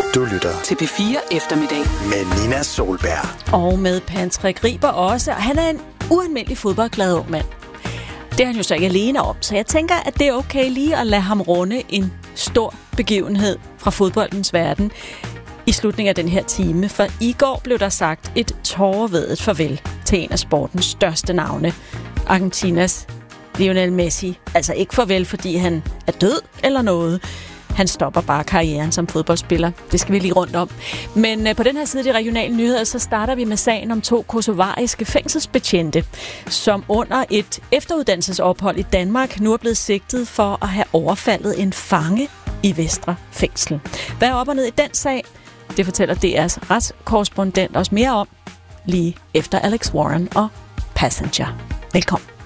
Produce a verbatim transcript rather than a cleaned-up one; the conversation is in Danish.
Du lytter til P fire Eftermiddag med Nina Solberg. Og med Patrick Riber også. Han er en ualmindelig fodboldglad ung mand. Det er han jo så ikke alene om, så jeg tænker, at det er okay lige at lade ham runde en stor begivenhed fra fodboldens verden i slutningen af den her time. For i går blev der sagt et tårevædet farvel til en af sportens største navne, Argentinas Lionel Messi. Altså ikke farvel, fordi han er død eller noget. Han stopper bare karrieren som fodboldspiller. Det skal vi lige rundt om. Men på den her side af de regionale nyheder, så starter vi med sagen om to kosovariske fængselsbetjente, som under et efteruddannelsesophold i Danmark nu er blevet sigtet for at have overfaldet en fange i Vestre Fængsel. Hvad er op og ned i den sag? Det fortæller D R's retskorrespondent også mere om lige efter Alex Warren og Passenger. Velkommen.